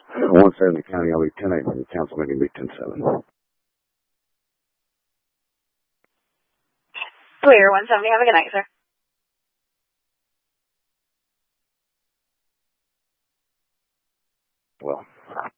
170 County, I'll be 10-8 when the council meeting will be 10-7. Clear, 170. Have a good night, sir. Well.